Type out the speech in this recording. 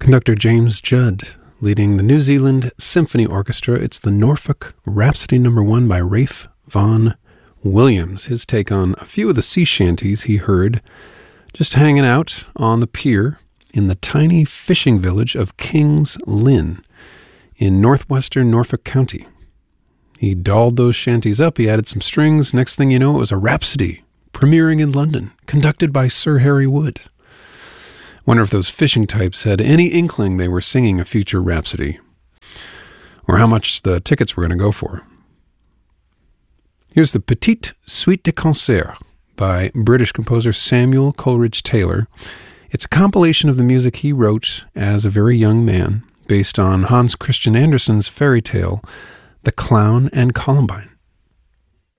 Conductor James Judd leading the New Zealand Symphony Orchestra. It's the Norfolk Rhapsody No. 1 by Ralph Vaughan Williams. His take on a few of the sea shanties he heard just hanging out on the pier in the tiny fishing village of King's Lynn in northwestern Norfolk County. He dolled those shanties up, he added some strings. Next thing you know, it was a rhapsody premiering in London, conducted by Sir Harry Wood. Wonder if those fishing types had any inkling they were singing a future rhapsody, or how much the tickets were going to go for. Here's the Petite Suite de Concert by British composer Samuel Coleridge Taylor. It's a compilation of the music he wrote as a very young man, based on Hans Christian Andersen's fairy tale, The Clown and Columbine.